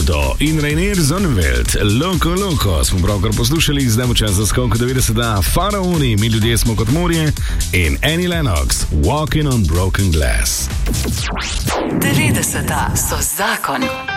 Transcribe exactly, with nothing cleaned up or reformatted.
Caputo in Rainier Zonneveld, Loco Loco smo pravkar poslušali, zdaj bo čas za skok devetdeseta, Faraoni, Mi ljudje smo kot morje in Annie Lennox, Walking on Broken Glass. devetdeseta so zakon.